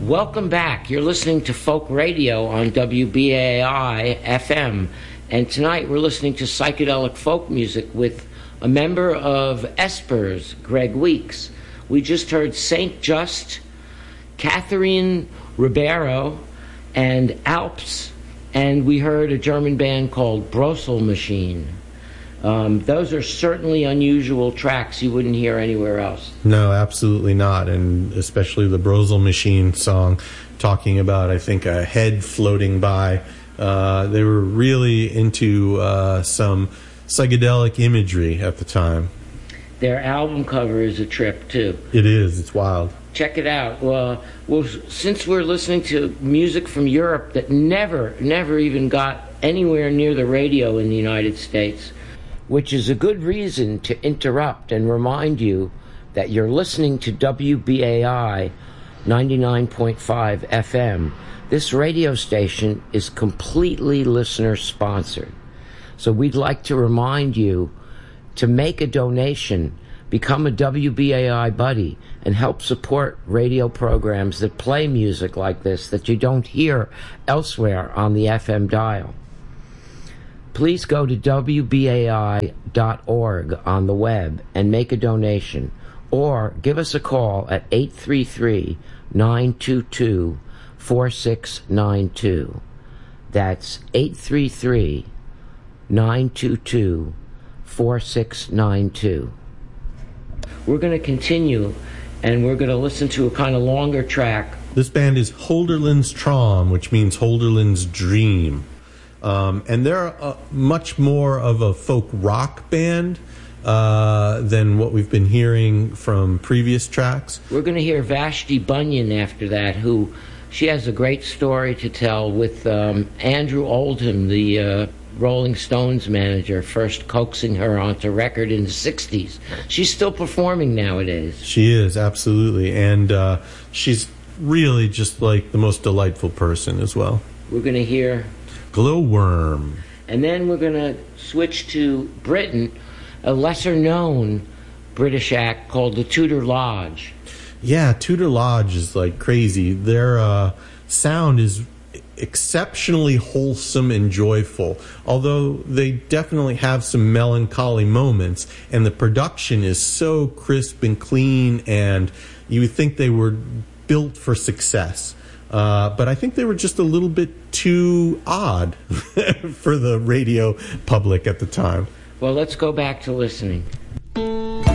Welcome back. You're listening to Folk Radio on WBAI FM. And tonight we're listening to psychedelic folk music with a member of Espers, Greg Weeks. We just heard Saint Just, Catherine Ribeiro, and Alps. And we heard a German band called Brosel Machine. Those are certainly unusual tracks you wouldn't hear anywhere else. No, absolutely not. And especially the Brosel Machine song talking about, I think, a head floating by. They were really into some psychedelic imagery at the time. Their album cover is a trip, too. It is. It's wild. Check it out. Well, since we're listening to music from Europe that never even got anywhere near the radio in the United States, which is a good reason to interrupt and remind you that you're listening to WBAI 99.5 FM. This radio station is completely listener-sponsored. So we'd like to remind you to make a donation, become a WBAI buddy, and help support radio programs that play music like this that you don't hear elsewhere on the FM dial. Please go to WBAI.org on the web and make a donation, or give us a call at 833-922-4692. That's 833-922-4692. We're going to continue, and we're going to listen to a kind of longer track. This band is Holderlin's Traum, which means Holderlin's Dream. And they're much more of a folk rock band than what we've been hearing from previous tracks. We're going to hear Vashti Bunyan after that, she has a great story to tell with Andrew Oldham, the Rolling Stones manager, first coaxing her onto record in the 60s. She's still performing nowadays. She is, absolutely. And she's really just like the most delightful person as well. We're going to hear Glowworm. And then we're going to switch to Britain, a lesser-known British act called the Tudor Lodge. Yeah, Tudor Lodge is like crazy. Their sound is exceptionally wholesome and joyful, although they definitely have some melancholy moments, and the production is so crisp and clean, and you would think they were built for success. But I think they were just a little bit too odd for the radio public at the time. Well, let's go back to listening.